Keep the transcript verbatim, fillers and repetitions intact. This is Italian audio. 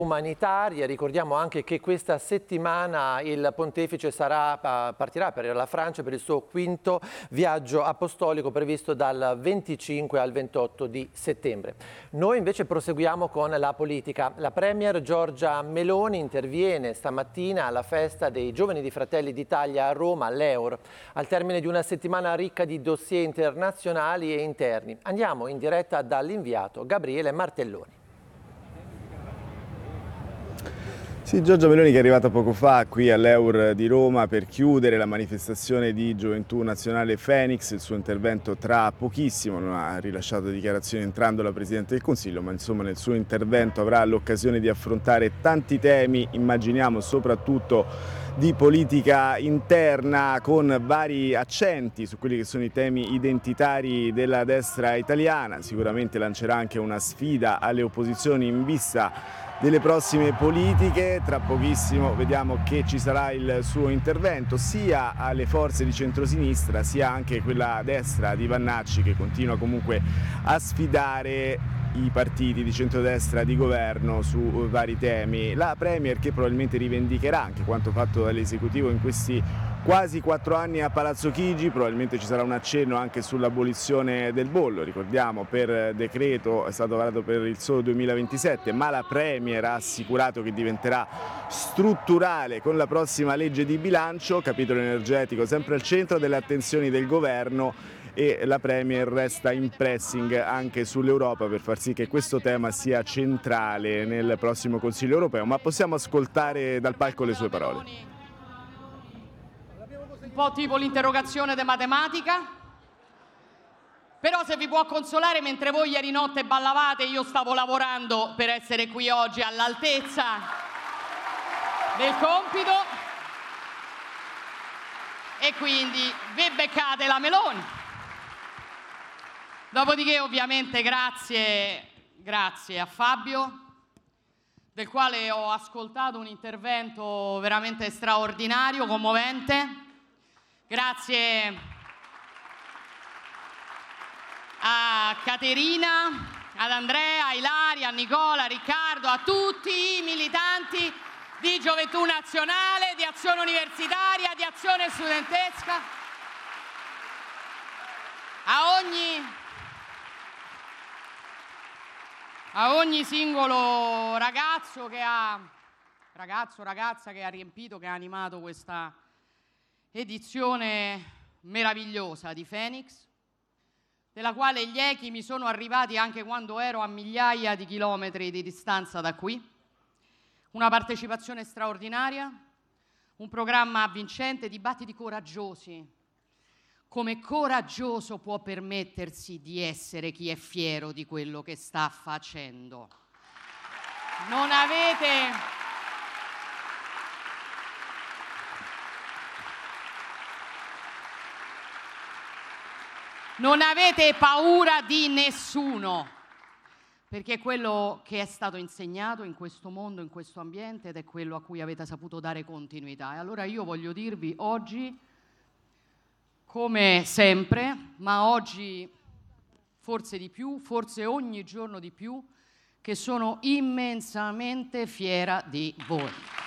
umanitaria. Ricordiamo anche che questa settimana il pontefice sarà, partirà per la Francia per il suo quinto viaggio apostolico previsto dal venticinque al ventotto di settembre. Noi invece proseguiamo con la politica. La Premier Giorgia Meloni interviene stamattina alla festa dei giovani di Fratelli d'Italia a Roma, l'Eur, al termine di una settimana ricca di dossier internazionali e interni. Andiamo in diretta dall'inviato Gabriele Martelloni. Sì, Giorgia Meloni che è arrivata poco fa qui all'Eur di Roma per chiudere la manifestazione di Gioventù Nazionale Phoenix. Il suo intervento tra pochissimo, non ha rilasciato dichiarazioni entrando la Presidente del Consiglio, ma insomma nel suo intervento avrà l'occasione di affrontare tanti temi, immaginiamo soprattutto di politica interna, con vari accenti su quelli che sono i temi identitari della destra italiana. Sicuramente lancerà anche una sfida alle opposizioni in vista delle prossime politiche. Tra pochissimo vediamo che ci sarà il suo intervento sia alle forze di centrosinistra sia anche quella destra di Vannacci, che continua comunque a sfidare i partiti di centrodestra di governo su vari temi. La Premier che probabilmente rivendicherà anche quanto fatto dall'esecutivo in questi quasi quattro anni a Palazzo Chigi. Probabilmente ci sarà un accenno anche sull'abolizione del bollo. Ricordiamo, per decreto è stato varato per il solo duemilaventisette, ma la Premier ha assicurato che diventerà strutturale con la prossima legge di bilancio. Capitolo energetico sempre al centro delle attenzioni del governo, e la Premier resta in pressing anche sull'Europa per far sì che questo tema sia centrale nel prossimo Consiglio europeo. Ma possiamo ascoltare dal palco le sue parole. Un po' tipo l'interrogazione di matematica, però se vi può consolare, mentre voi ieri notte ballavate io stavo lavorando per essere qui oggi all'altezza del compito, e quindi vi beccate la Meloni. Dopodiché ovviamente grazie, grazie a Fabio, del quale ho ascoltato un intervento veramente straordinario, commovente. Grazie a Caterina, ad Andrea, a Ilaria, a Nicola, a Riccardo, a tutti i militanti di Gioventù Nazionale, di Azione Universitaria, di Azione Studentesca, a ogni... a ogni singolo ragazzo che ha, ragazzo, ragazza che ha riempito, che ha animato questa edizione meravigliosa di Phoenix, della quale gli echi mi sono arrivati anche quando ero a migliaia di chilometri di distanza da qui. Una partecipazione straordinaria, un programma avvincente, dibattiti coraggiosi. Come coraggioso può permettersi di essere chi è fiero di quello che sta facendo? Non avete... Non avete paura di nessuno, perché è quello che è stato insegnato in questo mondo, in questo ambiente, ed è quello a cui avete saputo dare continuità. E allora io voglio dirvi oggi, come sempre, ma oggi forse di più, forse ogni giorno di più, che sono immensamente fiera di voi.